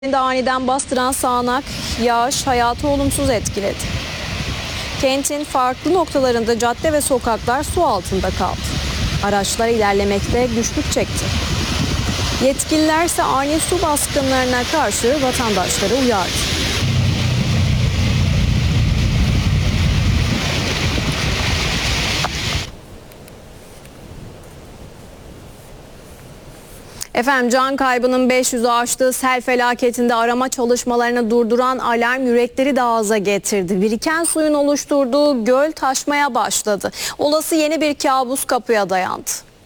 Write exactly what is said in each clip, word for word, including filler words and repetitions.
Aniden bastıran sağanak yağış hayatı olumsuz etkiledi. Kentin farklı noktalarında cadde ve sokaklar su altında kaldı. Araçlar ilerlemekte güçlük çekti. Yetkililer ise ani su baskınlarına karşı vatandaşları uyardı. Efendim can kaybının beş yüzü aştığı sel felaketinde arama çalışmalarını durduran alarm yürekleri de ağza getirdi. Biriken suyun oluşturduğu göl taşmaya başladı. Olası yeni bir kabus kapıya dayandı.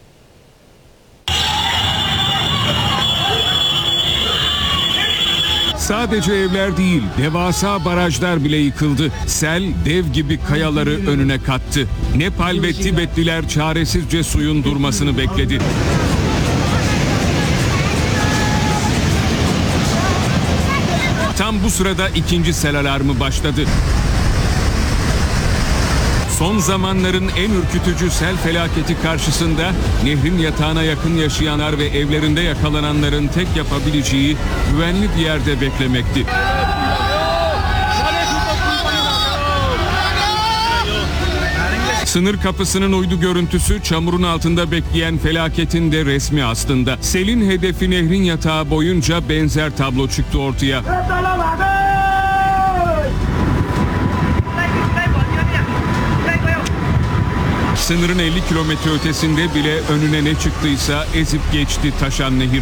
Sadece evler değil, devasa barajlar bile yıkıldı. Sel dev gibi kayaları önüne kattı. Nepal ve Tibetliler çaresizce suyun durmasını bekledi. Tam bu sırada ikinci sel alarmı başladı. Son zamanların en ürkütücü sel felaketi karşısında nehrin yatağına yakın yaşayanlar ve evlerinde yakalananların tek yapabileceği güvenli bir yerde beklemekti. Sınır kapısının uydu görüntüsü çamurun altında bekleyen felaketin de resmi aslında. Selin hedefi nehrin yatağı boyunca benzer tablo çıktı ortaya. Sınırın elli kilometre ötesinde bile önüne ne çıktıysa ezip geçti taşan nehir.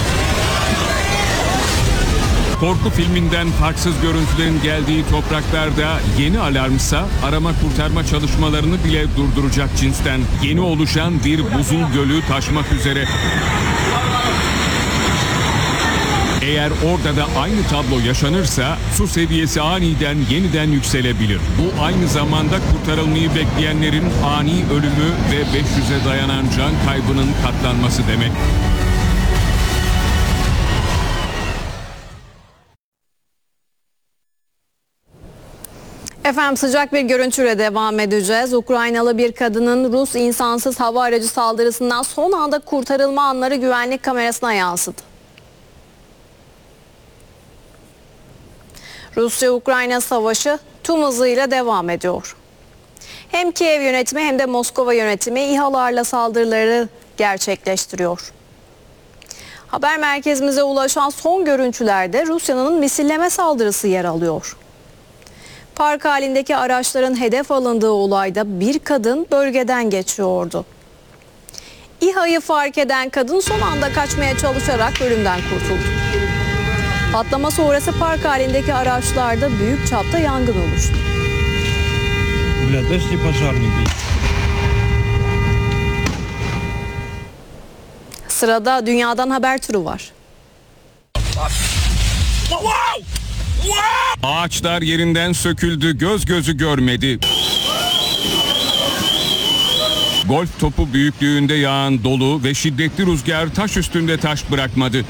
Korku filminden farksız görüntülerin geldiği topraklarda yeni alarmsa arama kurtarma çalışmalarını bile durduracak cinsten. Yeni oluşan bir buzul gölü taşmak üzere. Eğer orada da aynı tablo yaşanırsa su seviyesi aniden yeniden yükselebilir. Bu aynı zamanda kurtarılmayı bekleyenlerin ani ölümü ve beş yüze dayanan can kaybının katlanması demek. Efendim sıcak bir görüntüyle devam edeceğiz. Ukraynalı bir kadının Rus insansız hava aracı saldırısından son anda kurtarılma anları güvenlik kamerasına yansıdı. Rusya-Ukrayna savaşı tüm hızıyla devam ediyor. Hem Kiev yönetimi hem de Moskova yönetimi İHA'larla saldırıları gerçekleştiriyor. Haber merkezimize ulaşan son görüntülerde Rusya'nın misilleme saldırısı yer alıyor. Park halindeki araçların hedef alındığı olayda bir kadın bölgeden geçiyordu. İHA'yı fark eden kadın son anda kaçmaya çalışarak ölümden kurtuldu. Patlama sonrası park halindeki araçlarda büyük çapta yangın oluştu. Sırada dünyadan haber turu var. Ağaçlar yerinden söküldü, göz gözü görmedi. Golf topu büyüklüğünde yağan dolu ve şiddetli rüzgar taş üstünde taş bırakmadı.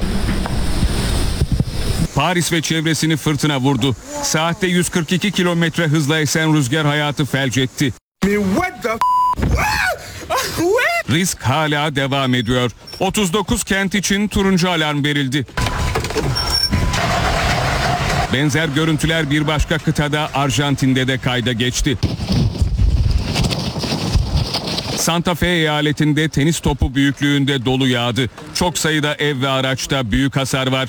Paris ve çevresini fırtına vurdu. Saatte yüz kırk iki kilometre hızla esen rüzgar hayatı felç etti. Risk hala devam ediyor. otuz dokuz kent için turuncu alarm verildi. Benzer görüntüler bir başka kıtada Arjantin'de de kayda geçti. Santa Fe eyaletinde tenis topu büyüklüğünde dolu yağdı. Çok sayıda ev ve araçta büyük hasar var.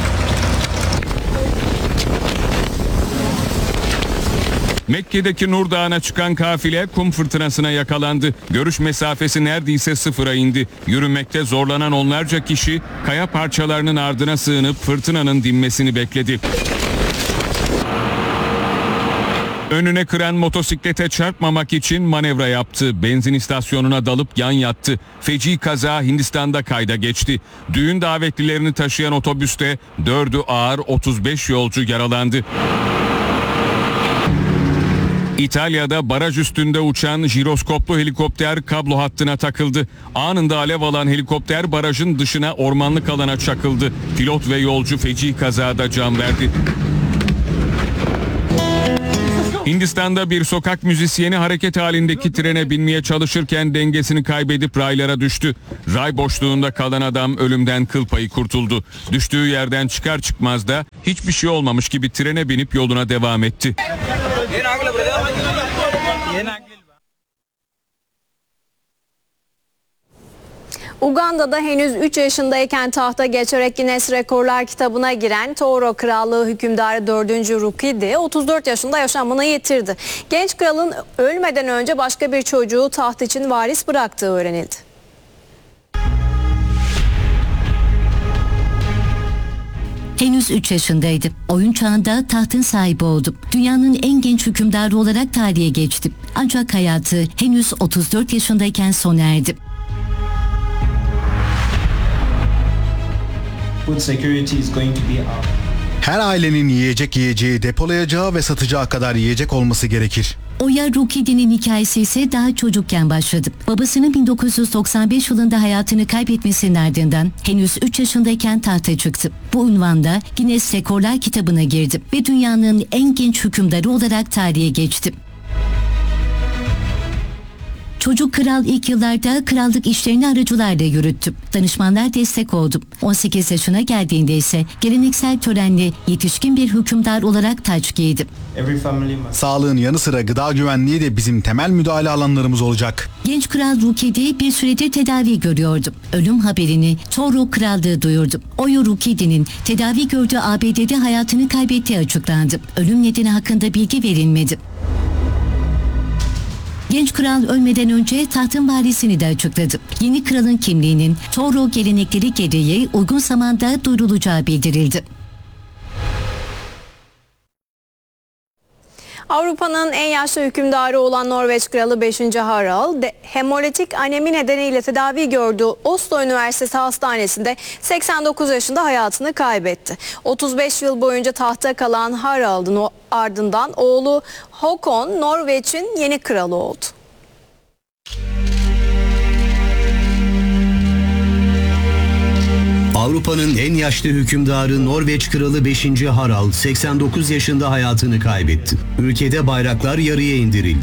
Mekke'deki Nur Dağı'na çıkan kafile kum fırtınasına yakalandı. Görüş mesafesi neredeyse sıfıra indi. Yürümekte zorlanan onlarca kişi kaya parçalarının ardına sığınıp fırtınanın dinmesini bekledi. Önüne kıran motosiklete çarpmamak için manevra yaptı. Benzin istasyonuna dalıp yan yattı. Feci kaza Hindistan'da kayda geçti. Düğün davetlilerini taşıyan otobüste dördü ağır, otuz beş yolcu yaralandı. İtalya'da baraj üstünde uçan jiroskoplu helikopter kablo hattına takıldı. Anında alev alan helikopter barajın dışına ormanlık alana çakıldı. Pilot ve yolcu feci kazada can verdi. Hindistan'da bir sokak müzisyeni hareket halindeki trene binmeye çalışırken dengesini kaybedip raylara düştü. Ray boşluğunda kalan adam ölümden kıl payı kurtuldu. Düştüğü yerden çıkar çıkmaz da hiçbir şey olmamış gibi trene binip yoluna devam etti. Uganda'da henüz üç yaşındayken tahta geçerek Guinness Rekorlar kitabına giren Toro Krallığı hükümdarı dördüncü Rukidi otuz dört yaşında yaşamını yitirdi. Genç kralın ölmeden önce başka bir çocuğu taht için varis bıraktığı öğrenildi. Henüz üç yaşındaydı. Oyun çağında tahtın sahibi oldum. Dünyanın en genç hükümdarı olarak tarihe geçtim. Ancak hayatı henüz otuz dört yaşındayken sona erdi. Food security is going to be up. Her ailenin yiyecek yiyeceği, depolayacağı ve satacağı kadar yiyecek olması gerekir. Oya Rukidi'nin hikayesi ise daha çocukken başladı. Babasının bin dokuz yüz doksan beş yılında hayatını kaybetmesinin ardından henüz üç yaşındayken tahta çıktı. Bu unvanda Guinness Rekorlar kitabına girdi ve dünyanın en genç hükümdarı olarak tarihe geçti. Çocuk kral ilk yıllarda krallık işlerini aracılarla yürüttü. Danışmanlar destek oldu. on sekiz yaşına geldiğinde ise geleneksel törenle yetişkin bir hükümdar olarak taç giydi. Every family must. Sağlığın yanı sıra gıda güvenliği de bizim temel müdahale alanlarımız olacak. Genç kral Rukidi bir süredir tedavi görüyordu. Ölüm haberini Toro Krallığı duyurdu. Oya Rukidi'nin tedavi gördüğü A B D'de hayatını kaybettiği açıklandı. Ölüm nedeni hakkında bilgi verilmedi. Genç kral ölmeden önce tahtın varisini de açıkladı. Yeni kralın kimliğinin Toro gelenekleri gereği uygun zamanda duyurulacağı bildirildi. Avrupa'nın en yaşlı hükümdarı olan Norveç Kralı beşinci Harald, hemolitik anemi nedeniyle tedavi gördüğü Oslo Üniversitesi Hastanesi'nde seksen dokuz yaşında hayatını kaybetti. otuz beş yıl boyunca tahta kalan Harald'ın ardından oğlu Håkon Norveç'in yeni kralı oldu. Avrupa'nın en yaşlı hükümdarı Norveç Kralı beşinci Harald seksen dokuz yaşında hayatını kaybetti. Ülkede bayraklar yarıya indirildi.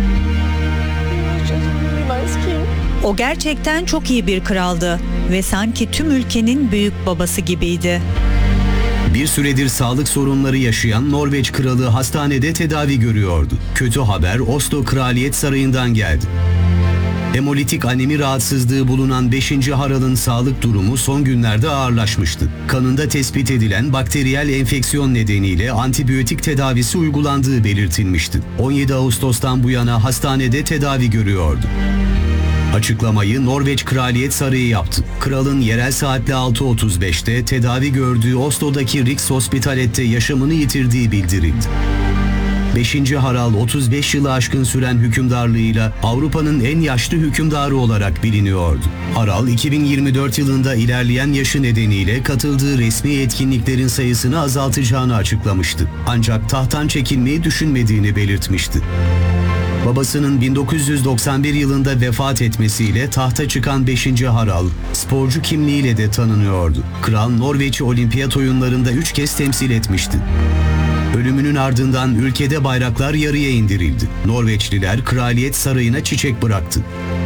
O gerçekten çok iyi bir kraldı ve sanki tüm ülkenin büyük babası gibiydi. Bir süredir sağlık sorunları yaşayan Norveç Kralı hastanede tedavi görüyordu. Kötü haber Oslo Kraliyet Sarayı'ndan geldi. Hemolitik anemi rahatsızlığı bulunan beşinci Harald'ın sağlık durumu son günlerde ağırlaşmıştı. Kanında tespit edilen bakteriyel enfeksiyon nedeniyle antibiyotik tedavisi uygulandığı belirtilmişti. on yedi Ağustos'tan bu yana hastanede tedavi görüyordu. Açıklamayı Norveç Kraliyet Sarayı yaptı. Kralın yerel saatle altı otuz beşte tedavi gördüğü Oslo'daki Rikshospitalet'te yaşamını yitirdiği bildirildi. beşinci Harald otuz beş yılı aşkın süren hükümdarlığıyla Avrupa'nın en yaşlı hükümdarı olarak biliniyordu. Harald iki bin yirmi dört yılında ilerleyen yaşı nedeniyle katıldığı resmi etkinliklerin sayısını azaltacağını açıklamıştı. Ancak tahttan çekilmeyi düşünmediğini belirtmişti. Babasının bin dokuz yüz doksan bir yılında vefat etmesiyle tahta çıkan beşinci Harald, sporcu kimliğiyle de tanınıyordu. Kral Norveç'i olimpiyat oyunlarında üç kez temsil etmişti. Ölümünün ardından ülkede bayraklar yarıya indirildi. Norveçliler Kraliyet Sarayı'na çiçek bıraktı.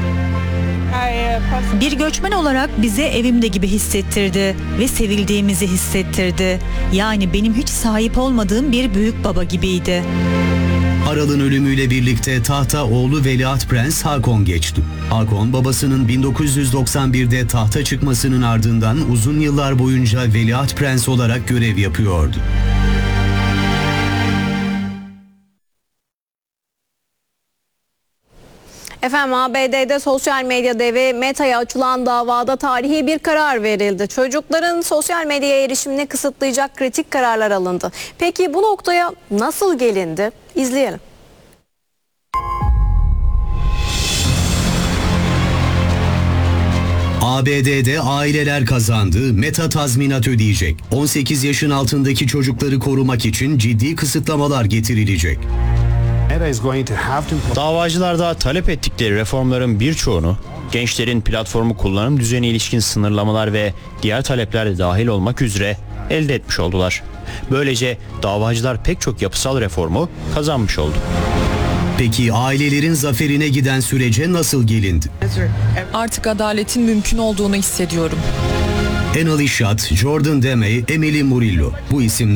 Bir göçmen olarak bize evimde gibi hissettirdi ve sevildiğimizi hissettirdi. Yani benim hiç sahip olmadığım bir büyük baba gibiydi. Harald'ın ölümüyle birlikte tahta oğlu Veliaht Prens Håkon geçti. Håkon babasının bin dokuz yüz doksan birde tahta çıkmasının ardından uzun yıllar boyunca Veliaht Prens olarak görev yapıyordu. Efendim A B D'de sosyal medya devi Meta'ya açılan davada tarihi bir karar verildi. Çocukların sosyal medyaya erişimini kısıtlayacak kritik kararlar alındı. Peki bu noktaya nasıl gelindi? İzleyelim. A B D'de aileler kazandı, Meta tazminat ödeyecek. on sekiz yaşın altındaki çocukları korumak için ciddi kısıtlamalar getirilecek. Davacılar da talep ettikleri reformların birçoğunu gençlerin platformu kullanım düzeni ilişkin sınırlamalar ve diğer talepler de dahil olmak üzere elde etmiş oldular. Böylece davacılar pek çok yapısal reformu kazanmış oldu. Peki ailelerin zaferine giden sürece nasıl gelindi? Artık adaletin mümkün olduğunu hissediyorum. Enal İşat, Jordan Demey, Emily Murillo bu isimler